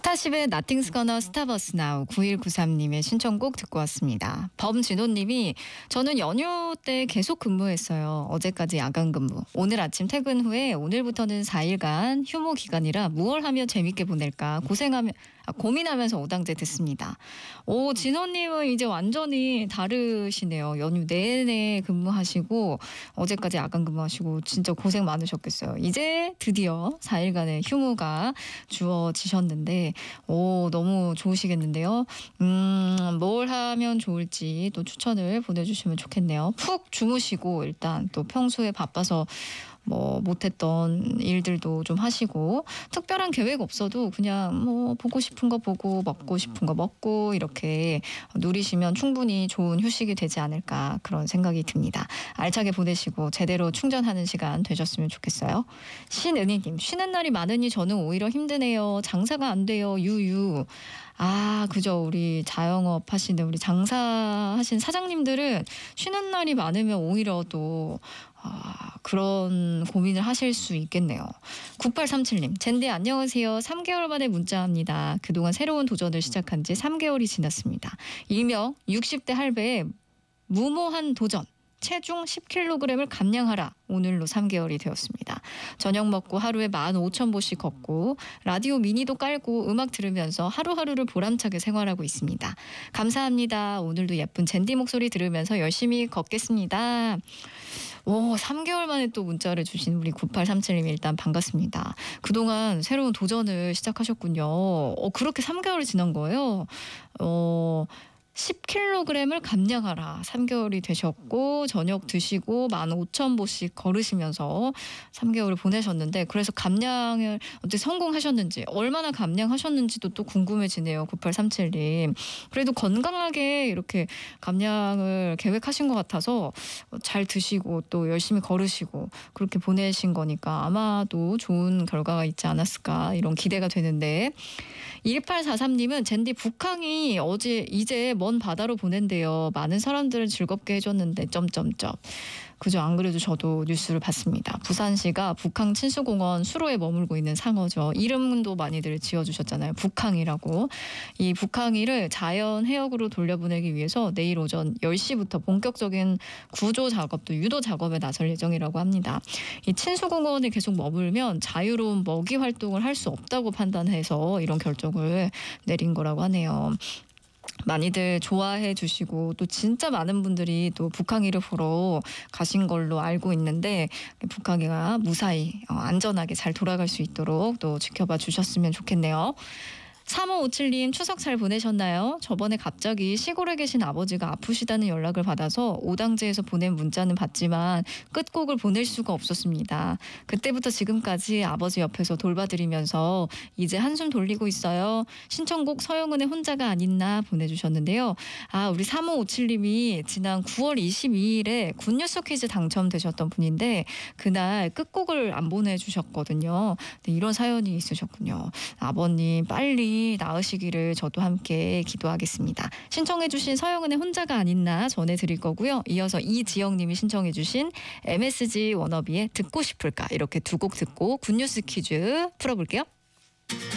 스타쉽의 Nothing's Gonna Stop Us Now 9193님의 신청곡 듣고 왔습니다. 범진호님이 저는 연휴 때 계속 근무했어요. 어제까지 야간 근무. 오늘 아침 퇴근 후에 오늘부터는 4일간 휴무 기간이라 무얼 하며 재밌게 보낼까 고민하면서 오당제 듣습니다. 오, 진호님은 이제 완전히 다르시네요. 연휴 내내 근무하시고 어제까지 야간 근무하시고 진짜 고생 많으셨겠어요. 이제 드디어 4일간의 휴무가 주어지셨는데 오, 너무 좋으시겠는데요. 뭘 하면 좋을지 또 추천을 보내주시면 좋겠네요. 푹 주무시고 일단 또 평소에 바빠서 못했던 일들도 좀 하시고 특별한 계획 없어도 그냥 보고 싶은 거 보고 먹고 싶은 거 먹고 이렇게 누리시면 충분히 좋은 휴식이 되지 않을까 그런 생각이 듭니다. 알차게 보내시고 제대로 충전하는 시간 되셨으면 좋겠어요. 신은희님, 쉬는 날이 많으니 저는 오히려 힘드네요. 장사가 안 돼요. 유유. 아, 그죠. 우리 자영업 하시는 우리 장사하신 사장님들은 쉬는 날이 많으면 오히려 또 그런 고민을 하실 수 있겠네요. 9837님, 젠디 안녕하세요. 3개월 만에 문자합니다. 그동안 새로운 도전을 시작한 지 3개월이 지났습니다. 일명 60대 할배의 무모한 도전. 체중 10kg을 감량하라. 오늘로 3개월이 되었습니다. 저녁 먹고 하루에 15,000보씩 걷고 라디오 미니도 깔고 음악 들으면서 하루하루를 보람차게 생활하고 있습니다. 감사합니다. 오늘도 예쁜 젠디 목소리 들으면서 열심히 걷겠습니다. 오, 3개월 만에 또 문자를 주신 우리 9837님 일단 반갑습니다. 그동안 새로운 도전을 시작하셨군요. 그렇게 3개월이 지난 거예요. 10kg을 감량하라. 3개월이 되셨고 저녁 드시고 15,000보씩 걸으시면서 3개월을 보내셨는데 그래서 감량을 어떻게 성공하셨는지 얼마나 감량하셨는지도 또 궁금해지네요. 9837님. 그래도 건강하게 이렇게 감량을 계획하신 것 같아서 잘 드시고 또 열심히 걸으시고 그렇게 보내신 거니까 아마도 좋은 결과가 있지 않았을까 이런 기대가 되는데 1843님은 젠디 북항이 이제 먼 바다로 보낸대요. 많은 사람들을 즐겁게 해줬는데 점점점. 그죠. 안 그래도 저도 뉴스를 봤습니다. 부산시가 북항 친수공원 수로에 머물고 있는 상어죠. 이름도 많이들 지어주셨잖아요. 북항이라고. 이 북항이를 자연 해역으로 돌려보내기 위해서 내일 오전 10시부터 본격적인 구조 작업도 유도 작업에 나설 예정이라고 합니다. 이 친수공원에 계속 머물면 자유로운 먹이 활동을 할 수 없다고 판단해서 이런 결정을 내린 거라고 하네요. 많이들 좋아해 주시고 또 진짜 많은 분들이 또 북항이를 보러 가신 걸로 알고 있는데 북항이가 무사히 안전하게 잘 돌아갈 수 있도록 또 지켜봐 주셨으면 좋겠네요. 3557님 추석 잘 보내셨나요? 저번에 갑자기 시골에 계신 아버지가 아프시다는 연락을 받아서 오당제에서 보낸 문자는 봤지만 끝곡을 보낼 수가 없었습니다. 그때부터 지금까지 아버지 옆에서 돌봐드리면서 이제 한숨 돌리고 있어요. 신청곡 서영은의 혼자가 아닌나 보내주셨는데요. 우리 3557님이 지난 9월 22일에 굿뉴스 퀴즈 당첨되셨던 분인데 그날 끝곡을 안 보내주셨거든요. 이런 사연이 있으셨군요. 아버님 빨리 나으시기를 저도 함께 기도하겠습니다. 신청해주신 서영은의 혼자가 아닌나 전해드릴 거고요. 이어서 이지영님이 신청해주신 MSG 워너비의 듣고 싶을까 이렇게 두 곡 듣고 굿뉴스 퀴즈 풀어볼게요.